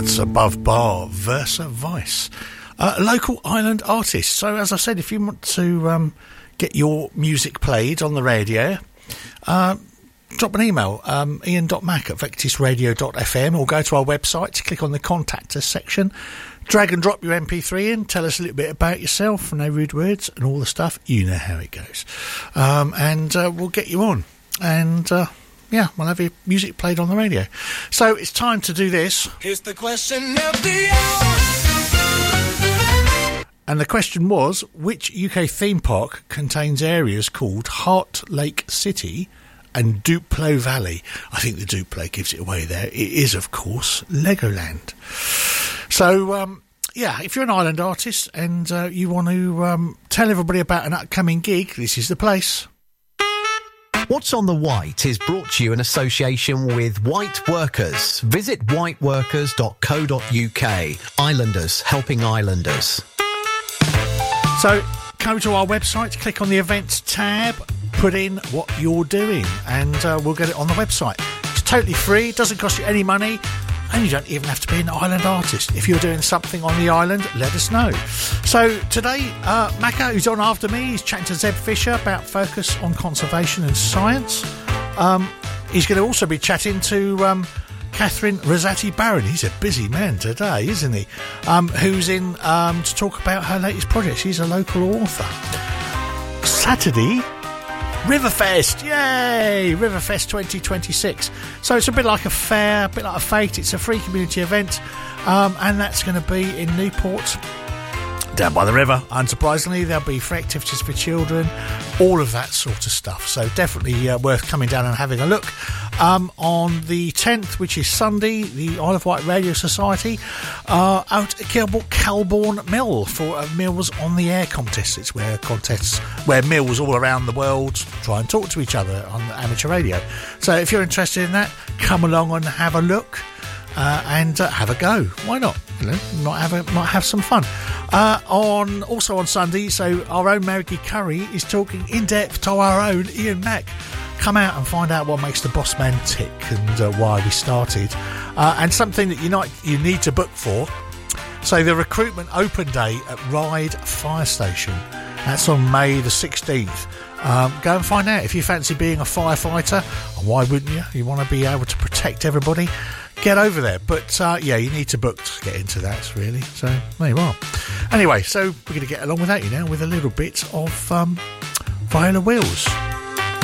That's Above Bar, Versa Vice. Local island artist. So, as I said, if you want to get your music played on the radio, drop an email, ian.mac@vectisradio.fm, or go to our website, click on the Contact Us section, drag and drop your MP3 in, tell us a little bit about yourself, no rude words, and all the stuff. You know how it goes. And we'll get you on. And... yeah, we'll have your music played on the radio. So it's time to do this. Here's the question of the hour. And the question was, which UK theme park contains areas called Heart Lake City and Duplo Valley? I think the Duplo gives it away there. It is, of course, Legoland. So, yeah, if you're an island artist and you want to tell everybody about an upcoming gig, this is the place. What's on the White is brought to you in association with White Workers. Visit whiteworkers.co.uk. Islanders helping islanders. So go to our website, click on the events tab, put in what you're doing, and we'll get it on the website. It's totally free, doesn't cost you any money, and you don't even have to be an island artist. If you're doing something on the island, let us know. So today, Macca, who's on after me, he's chatting to Zeb Fisher about focus on conservation and science. He's going to also be chatting to Catherine Rosati-Barron. He's a busy man today, isn't he? Who's in to talk about her latest project. She's a local author. Saturday, Riverfest, yay! Riverfest 2026. So it's a bit like a fair, a bit like a fete. It's a free community event, and that's going to be in Newport, down by the river. Unsurprisingly, there'll be free activities for children, all of that sort of stuff. So definitely worth coming down and having a look. On the 10th, which is Sunday, the Isle of Wight Radio Society out at Kelbourne Mill for a Mills on the Air contest. It's where mills all around the world try and talk to each other on amateur radio. So if you're interested in that, come along and have a look and have a go. Why not? You know, might have some fun. Also on Sunday, so our own Maggie Curry is talking in depth to our own Ian Mack. Come out and find out what makes the boss man tick and why we started, and something that you need to book for. So the recruitment open day at Ryde Fire Station, that's on May the 16th. Go and find out if you fancy being a firefighter. Why wouldn't you? You want to be able to protect everybody. Get over there. But yeah, you need to book to get into that, really. So there you are. Anyway, so we're going to get along without you now with a little bit of Viola Wills.